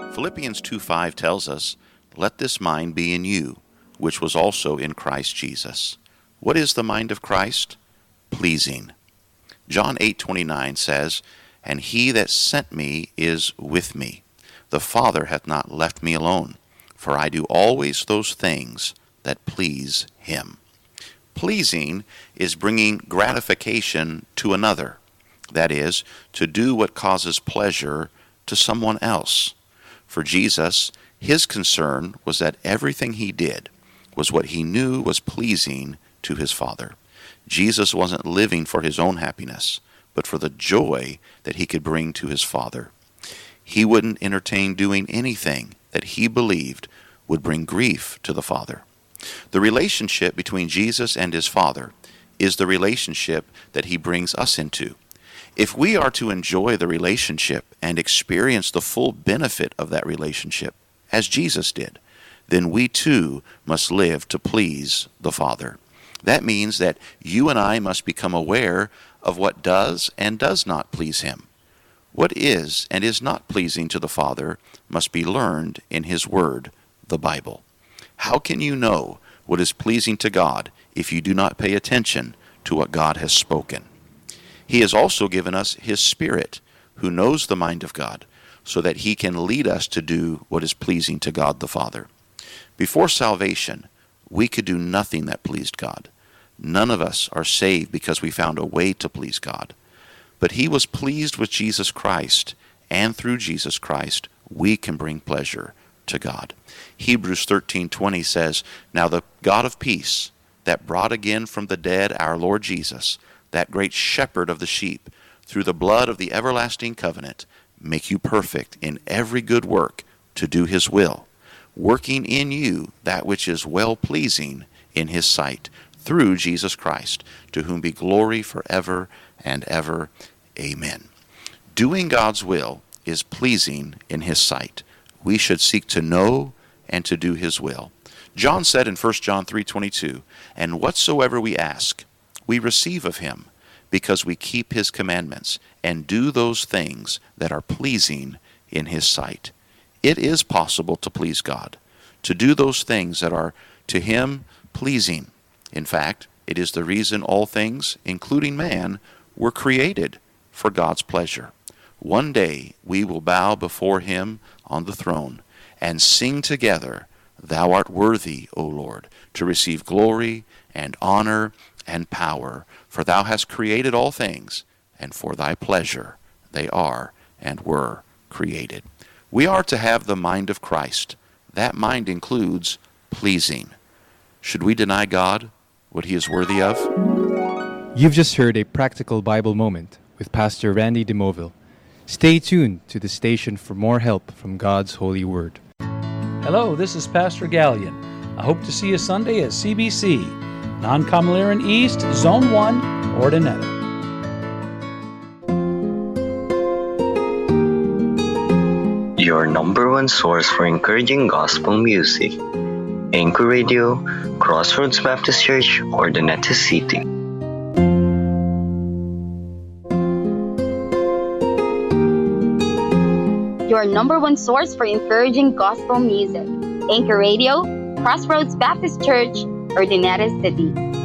Philippians 2:5 tells us, "Let this mind be in you, which was also in Christ Jesus." What is the mind of Christ? Pleasing. John 8:29 says, "And he that sent me is with me. The Father hath not left me alone, for I do always those things that please him." Pleasing is bringing gratification to another. That is, to do what causes pleasure to someone else. For Jesus, his concern was that everything he did was what he knew was pleasing to his Father. Jesus wasn't living for his own happiness, but for the joy that he could bring to his Father. He wouldn't entertain doing anything that he believed would bring grief to the Father. The relationship between Jesus and his Father is the relationship that he brings us into. If we are to enjoy the relationship and experience the full benefit of that relationship, as Jesus did, then we too must live to please the Father. That means that you and I must become aware of what does and does not please him. What is and is not pleasing to the Father must be learned in his Word, the Bible. How can you know what is pleasing to God if you do not pay attention to what God has spoken? He has also given us his Spirit, who knows the mind of God, so that he can lead us to do what is pleasing to God the Father. Before salvation, we could do nothing that pleased God. None of us are saved because we found a way to please God. But he was pleased with Jesus Christ, and through Jesus Christ, we can bring pleasure to God. Hebrews 13:20 says, "Now the God of peace, that brought again from the dead our Lord Jesus, that great shepherd of the sheep, through the blood of the everlasting covenant, make you perfect in every good work to do his will, working in you that which is well-pleasing in his sight, through Jesus Christ, to whom be glory forever and ever. Amen." Doing God's will is pleasing in his sight. We should seek to know and to do his will. John said in 1 John 3:22, "And whatsoever we ask, we receive of him, because we keep his commandments and do those things that are pleasing in his sight." It is possible to please God, to do those things that are to him pleasing. In fact, it is the reason all things, including man, were created for God's pleasure. One day we will bow before him on the throne and sing together, "Thou art worthy, O Lord, to receive glory and honor and power, for thou hast created all things, and for thy pleasure they are and were created." We are to have the mind of Christ. That mind includes pleasing. Should we deny God what he is worthy of? You've just heard a practical Bible moment with Pastor Randy DeMoville. Stay tuned to the station for more help from God's holy word. Hello, this is Pastor Gallion. I hope to see you Sunday at CBC, Non-Comaliran East, Zone 1, Ordinetta. Your number one source for encouraging gospel music. Anchor Radio, Crossroads Baptist Church, Ordinetta City. Your number one source for encouraging gospel music. Anchor Radio, Crossroads Baptist Church, Ordinetta City.